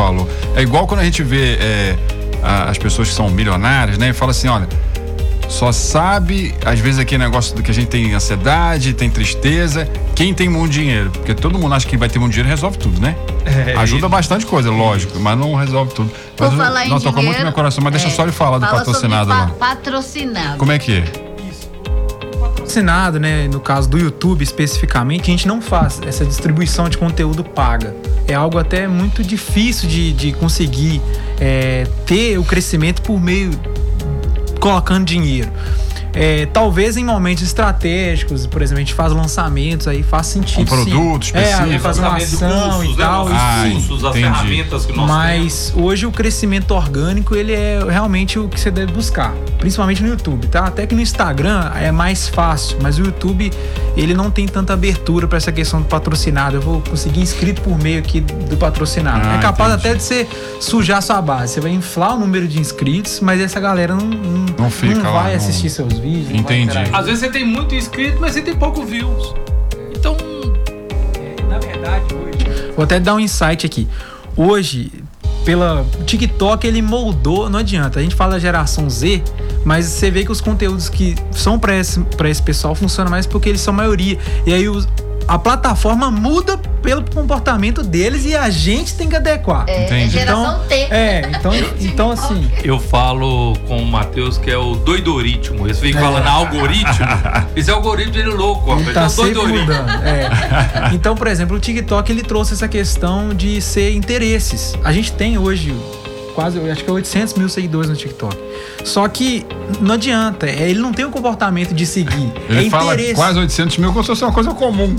falou. É igual quando a gente vê as pessoas que são milionárias, né? E fala assim, olha, só sabe, às vezes aqui é negócio do que a gente tem ansiedade, tem tristeza, quem tem muito dinheiro. Porque todo mundo acha que vai ter muito dinheiro resolve tudo, né? Ajuda bastante coisa, lógico, mas não resolve tudo. Por falar em não, tocou muito no meu coração, mas deixa só ele falar do patrocinado lá. Patrocinado. Como é que é? Patrocinado, né? No caso do YouTube especificamente, a gente não faz essa distribuição de conteúdo paga. É algo até muito difícil de conseguir ter o crescimento por meio colocando dinheiro. Talvez em momentos estratégicos, por exemplo, a gente faz lançamentos, aí faz sentido. Um produto específico. Fazer uma ação cursos, e tal. Cursos, as ferramentas que nós Mas temos. hoje o crescimento orgânico, ele é realmente o que você deve buscar, principalmente no YouTube, tá? Até que no Instagram é mais fácil, mas o YouTube, ele não tem tanta abertura para essa questão do patrocinado. Eu vou conseguir inscrito por meio aqui do patrocinado. É capaz até de você sujar sua base. Você vai inflar o número de inscritos, mas essa galera não vai assistir seus vídeos. Entendi. Às vezes você tem muito inscrito, mas você tem pouco views. Então, na verdade, hoje... Vou até dar um insight aqui. Hoje, o TikTok, ele moldou, não adianta. A gente fala da geração Z, mas você vê que os conteúdos que são pra esse pessoal funcionam mais porque eles são maioria. E aí a plataforma muda pelo comportamento deles e a gente tem que adequar. Entendi. Geração T. Então assim... Eu falo com o Matheus que é o doidoritmo. Eles ficam falando algoritmo. Esse algoritmo, ele é louco. Ele tá sempre mudando. Então, por exemplo, o TikTok, ele trouxe essa questão de ser interesses. A gente tem hoje quase, eu acho que 800 mil seguidores no TikTok. Só que não adianta, ele não tem o comportamento de seguir. Ele fala quase 800 mil como se fosse uma coisa comum.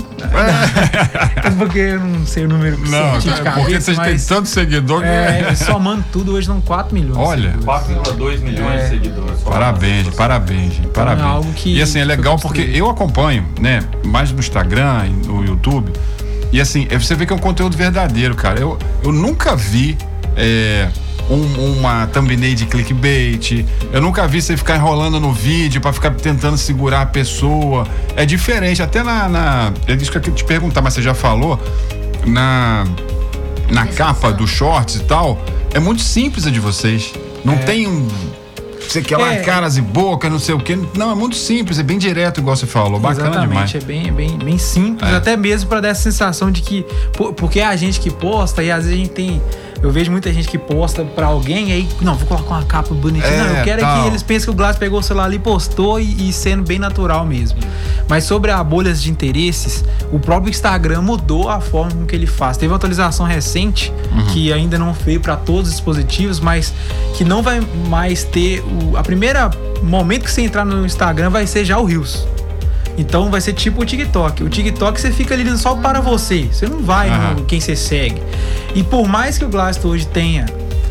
Porque eu não sei o número de cabeça, porque vocês têm tanto seguidor que... somando tudo, hoje dão 4 milhões. Olha, 4,2 milhões de seguidores. Parabéns. Então é algo que, e assim, é legal porque eu acompanho, né, mais no Instagram, no YouTube, e assim, você vê que é um conteúdo verdadeiro, cara. Eu nunca vi uma thumbnail de clickbait. Eu nunca vi você ficar enrolando no vídeo pra ficar tentando segurar a pessoa. É diferente, até é isso que eu queria te perguntar, mas você já falou, na capa do shorts e tal, é muito simples a de vocês. Não tem você quer lá caras e boca, não sei o quê. Não, é muito simples, é bem direto, igual você falou. Bacana demais. Exatamente, é bem simples, até mesmo pra dar essa sensação de que... Porque é a gente que posta e às vezes a gente tem... Eu vejo muita gente que posta pra alguém, aí, não, vou colocar uma capa bonitinha. Não, eu quero que eles pensem que o Glass pegou o celular ali e postou e sendo bem natural mesmo. Mas sobre a bolhas de interesses, o próprio Instagram mudou a forma com que ele faz. Teve uma atualização recente, que ainda não veio pra todos os dispositivos, mas que não vai mais ter a primeira momento que você entrar no Instagram vai ser já o Reels. Então vai ser tipo o TikTok. O TikTok você fica ali só para você. Você não vai no quem você segue. E por mais que o Glasto hoje tenha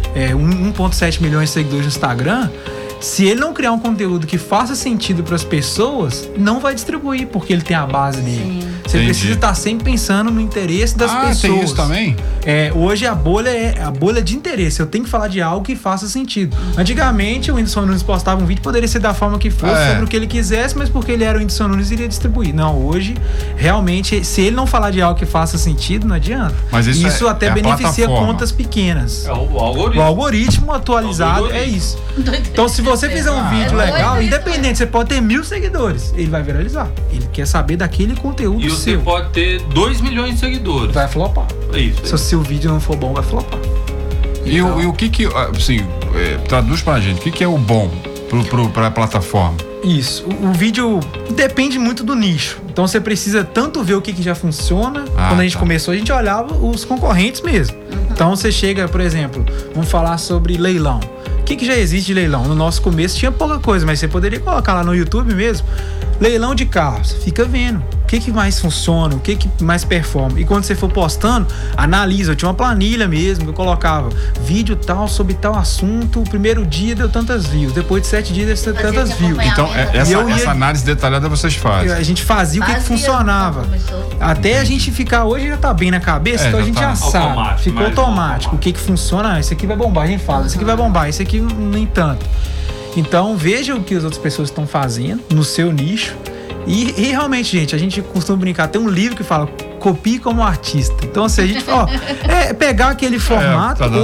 1,7 milhões de seguidores no Instagram, se ele não criar um conteúdo que faça sentido para as pessoas, não vai distribuir, porque ele tem a base dele. Você precisa estar sempre pensando no interesse das pessoas. Tem isso também? Hoje a bolha é a bolha de interesse. Eu tenho que falar de algo que faça sentido. Antigamente, o Whindersson Nunes postava um vídeo, poderia ser da forma que fosse, sobre o que ele quisesse, mas porque ele era o Whindersson Nunes, iria distribuir. Não, hoje, realmente, se ele não falar de algo que faça sentido, não adianta. Mas isso até beneficia contas pequenas. O algoritmo atualizado é isso. Então, se você fizer um vídeo legal, independente, você pode ter 1.000 seguidores, ele vai viralizar. Ele quer saber daquele conteúdo e você pode ter 2 milhões de seguidores. Vai flopar. Se o vídeo não for bom, vai flopar. E o que assim, traduz pra gente, o que é o bom pra plataforma? Isso, o vídeo depende muito do nicho. Então você precisa tanto ver o que já funciona. Quando a gente começou, a gente olhava os concorrentes mesmo. Então você chega, por exemplo, vamos falar sobre leilão. O que já existe de leilão? No nosso começo tinha pouca coisa, mas você poderia colocar lá no YouTube mesmo. Leilão de carros, fica vendo o que mais funciona, o que mais performa. E quando você for postando, analisa. Eu tinha uma planilha mesmo, eu colocava vídeo tal sobre tal assunto, o primeiro dia deu tantas views, depois de 7 dias deu tantas views. Então essa análise detalhada vocês fazem. A gente fazia o que funcionava. Até a gente ficar, hoje já tá bem na cabeça, então a gente já sabe. Ficou automático. O que funciona, isso aqui vai bombar, a gente fala, isso aqui vai bombar, isso aqui nem tanto. Então veja o que as outras pessoas estão fazendo no seu nicho. E realmente, gente, a gente costuma brincar, tem um livro que fala copie como artista. Então, se a gente pegar aquele formato